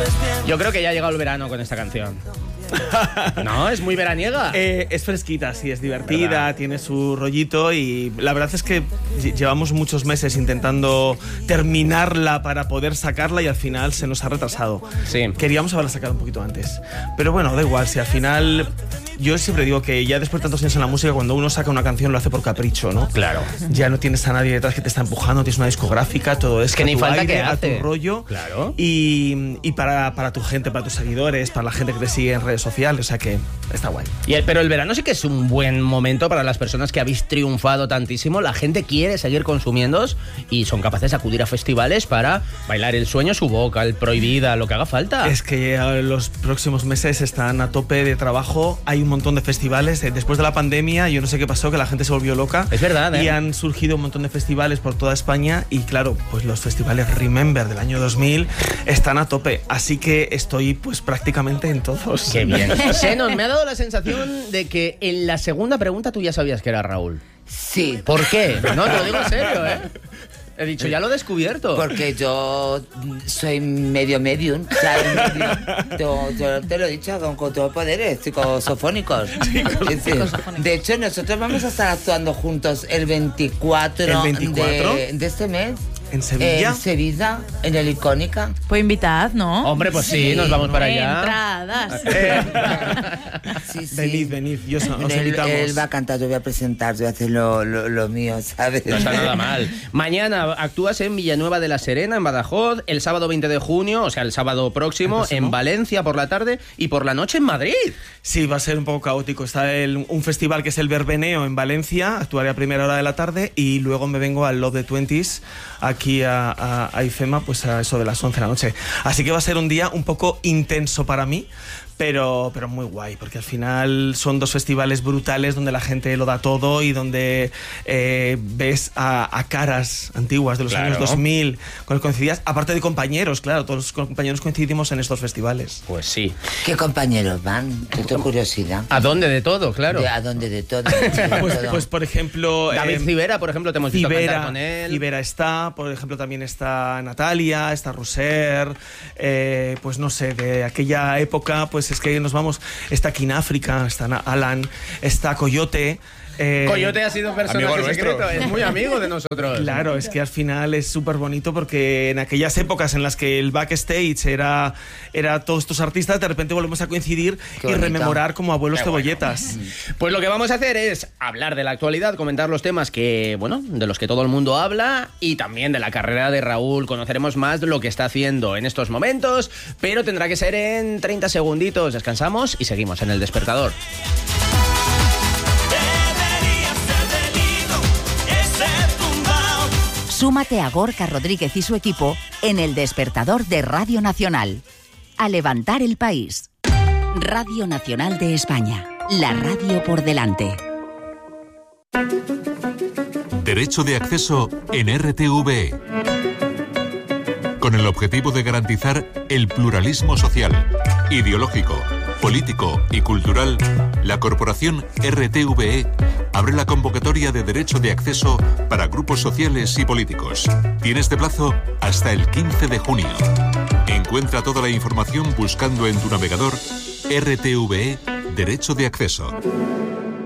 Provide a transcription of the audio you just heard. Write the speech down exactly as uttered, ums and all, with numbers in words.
Yo creo que ya ha llegado el verano con esta canción. No, es muy veraniega. Eh, es fresquita, sí, es divertida, ¿verdad? Tiene su rollito y la verdad es que llevamos muchos meses intentando terminarla para poder sacarla y al final se nos ha retrasado. Sí. Queríamos haberla sacado un poquito antes. Pero bueno, da igual, si al final... Yo siempre digo que ya después de tantos años en la música, cuando uno saca una canción lo hace por capricho, ¿no? Claro. Ya no tienes a nadie detrás que te está empujando, tienes una discográfica, todo es que ni a tu falta aire, que a hace. tu rollo. Claro. Y, y para, para tu gente, para tus seguidores, para la gente que te sigue en redes sociales, o sea que está guay. Y el, pero el verano sí que es un buen momento para las personas que habéis triunfado tantísimo. La gente quiere seguir consumiéndoos y son capaces de acudir a festivales para bailar el sueño, su boca, el prohibida, lo que haga falta. Es que eh, los próximos meses están a tope de trabajo, hay un montón de festivales. Después de la pandemia, yo no sé qué pasó, que la gente se volvió loca. Es verdad, ¿eh? Y han surgido un montón de festivales por toda España y claro, pues los festivales Remember del año dos mil están a tope. Así que estoy pues prácticamente en todos. Qué bien. Senos, me ha dado la sensación de que en la segunda pregunta tú ya sabías que era Raúl. Sí. ¿Por qué? No, te lo digo en serio, ¿eh? He dicho, ya lo he descubierto. Porque yo soy medio medium, ¿sabes? Medium. Yo, yo te lo he dicho, con, con todos poderes psicosofónicos. Sí, de hecho, nosotros vamos a estar actuando juntos el veinticuatro, ¿El veinticuatro? De, de este mes. ¿En Sevilla? En Sevilla, en el Icónica. Pues invitad, ¿no? Hombre, pues sí, sí, nos vamos para allá. Entradas. Sí, sí. Venid, venid, yo os él, invitamos. él va a cantar, yo voy a presentar, yo voy a hacer lo, lo, lo mío, ¿sabes? No está nada mal. Mañana actúas en Villanueva de la Serena, en Badajoz, el sábado veinte de junio, o sea, el sábado próximo, ¿El próximo? en Valencia por la tarde y por la noche en Madrid. Sí, va a ser un poco caótico. Está el, un festival que es el Verbeneo en Valencia, actuaré a primera hora de la tarde y luego me vengo al Love the Twenties, aquí a, a, a IFEMA, pues a eso de las once de la noche. Así que va a ser un día un poco intenso para mí, pero, pero muy guay, porque al final son dos festivales brutales donde la gente lo da todo y donde eh, ves a, a caras antiguas de los Claro. años dos mil con coincidías, aparte de compañeros, claro, todos los compañeros coincidimos en estos festivales. Pues sí. ¿Qué compañeros van? Yo tengo curiosidad. ¿A dónde de todo? Claro. ¿De ¿A dónde de todo? Pues, Todo. pues por ejemplo... David eh, Civera, por ejemplo, te hemos visto Civera, cantar con él. Civera está, por ejemplo, también está Natalia, está Roser, eh, pues no sé, de aquella época, pues es que nos vamos, está Kináfrica, está Alan, está Coyote. Eh, Coyote ha sido un personaje amigo nuestro. secreto, es muy amigo de nosotros. Claro, es que al final es súper bonito porque en aquellas épocas en las que el backstage era, era todos estos artistas, de repente volvemos a coincidir Qué y bonito. rememorar como abuelos Qué bueno. cebolletas. Pues lo que vamos a hacer es hablar de la actualidad, comentar los temas que, bueno, de los que todo el mundo habla y también de la carrera de Raúl. Conoceremos más de lo que está haciendo en estos momentos, pero tendrá que ser en treinta segunditos. Descansamos y seguimos en El Despertador. Súmate a Gorka Rodríguez y su equipo en El Despertador de Radio Nacional. A levantar el país. Radio Nacional de España. La radio por delante. Derecho de acceso en R T V E. Con el objetivo de garantizar el pluralismo social, ideológico, político y cultural, la corporación R T V E abre la convocatoria de derecho de acceso para grupos sociales y políticos. Tienes de plazo hasta el quince de junio. Encuentra toda la información buscando en tu navegador R T V E Derecho de Acceso.